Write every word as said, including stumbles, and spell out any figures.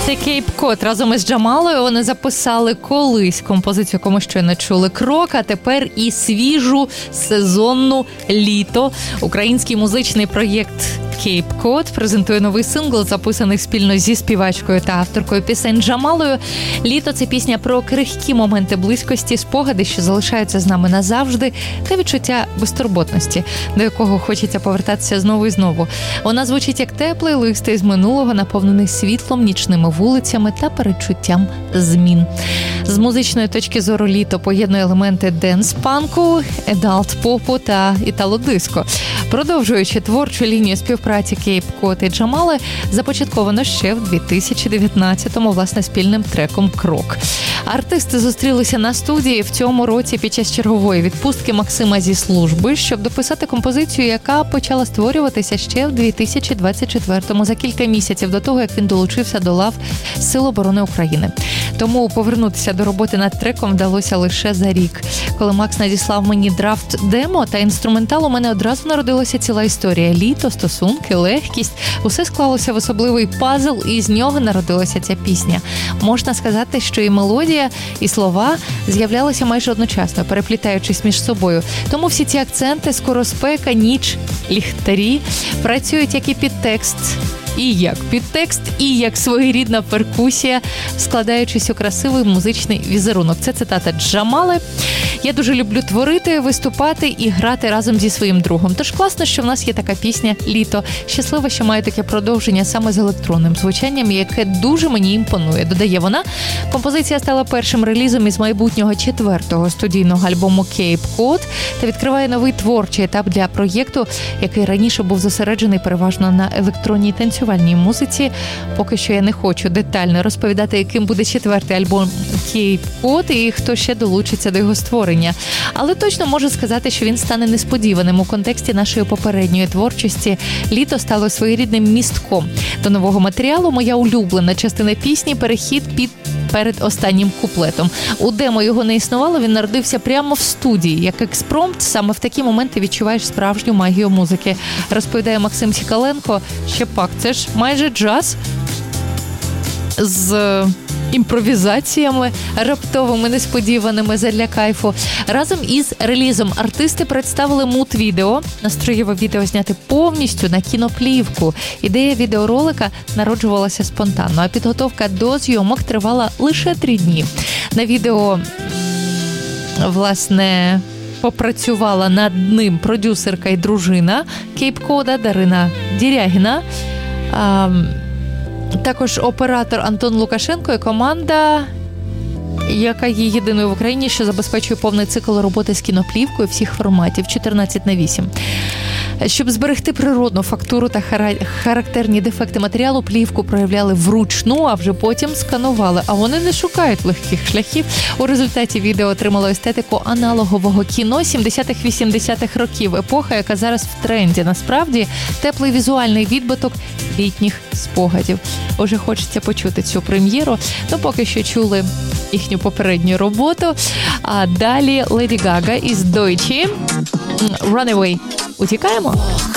Це Cape Cod. Разом із Джамалою вони записали колись композицію, яку ми щойно чули, «Крок», а тепер і свіжу сезонну «Літо». Український музичний проєкт Cape Cod презентує новий сингл, записаний спільно зі співачкою та авторкою пісень Джамалою. «Літо» – це пісня про крихкі моменти близькості, спогади, що залишаються з нами назавжди, та відчуття безтурботності, до якого хочеться повертатися знову і знову. Вона звучить як теплий лист із минулого, наповнений світлом, нічними вулицями та передчуттям змін. З музичної точки зору «Літо» поєднує елементи денс-панку, едалт-попу та італо-диско. Продовжуючи творчу лінію співпраці Cape Cod і Джамали, започатковано ще в дві тисячі дев'ятнадцятому, власне, спільним треком «Крок». Артисти зустрілися на студії в цьому році під час чергової відпустки Максима зі служби, щоб дописати композицію, яка почала створюватися ще в дві тисячі двадцять четвертому, за кілька місяців до того, як він долучився до лав Сил оборони України. Тому повернутися до роботи над треком вдалося лише за рік. Коли Макс надіслав мені драфт демо та інструментал, у мене одразу народилася ціла історія. Літо, стосунки, легкість. Усе склалося в особливий пазл, і з нього народилася ця пісня. Можна сказати, що і мелодія, і слова з'являлися майже одночасно, переплітаючись між собою. Тому всі ці акценти, скороспека, ніч, ліхтарі працюють як і підтекст, і як підтекст, і як своєрідна перкусія, складаючись у красивий музичний візерунок. Це цитата Джамали. «Я дуже люблю творити, виступати і грати разом зі своїм другом. Тож класно, що в нас є така пісня «Літо». Щаслива, що має таке продовження саме з електронним звучанням, яке дуже мені імпонує», – додає вона. Композиція стала першим релізом із майбутнього четвертого студійного альбому Cape Cod та відкриває новий творчий етап для проєкту, який раніше був зосереджений переважно на електронній танцювальній музиці. Поки що я не хочу детально розповідати, яким буде четвертий альбом Cape Cod і хто ще долучиться до його створення. Але точно можу сказати, що він стане несподіваним у контексті нашої попередньої творчості. «Літо» стало своєрідним містком до нового матеріалу. Моя улюблена частина пісні – перехід під перед останнім куплетом. У демо його не існувало, він народився прямо в студії. Як експромт, саме в такі моменти відчуваєш справжню магію музики. Розповідає Максим Сікаленко. Ще пак, це ж майже джаз з імпровізаціями, раптовими, несподіваними задля кайфу. Разом із релізом артисти представили мут-відео. Настроєве відео зняти повністю на кіноплівку. Ідея відеоролика народжувалася спонтанно, а підготовка до зйомок тривала лише три дні. На відео, власне, попрацювала над ним продюсерка і дружина Cape Cod Дарина Дірягіна. А, Також оператор Антон Лукашенко і команда, яка є єдиною в Україні, що забезпечує повний цикл роботи з кіноплівкою всіх форматів чотирнадцять на вісім. Щоб зберегти природну фактуру та характерні дефекти матеріалу, плівку проявляли вручну, а вже потім сканували. А вони не шукають легких шляхів. У результаті відео отримало естетику аналогового кіно сімдесятих-вісімдесятих років. Епоха, яка зараз в тренді. Насправді, теплий візуальний відбиток літніх спогадів. Уже хочеться почути цю прем'єру. Ну, поки що чули їхню попередню роботу. А далі Леді Гага із Deutsche. Runaway. Утікаємо?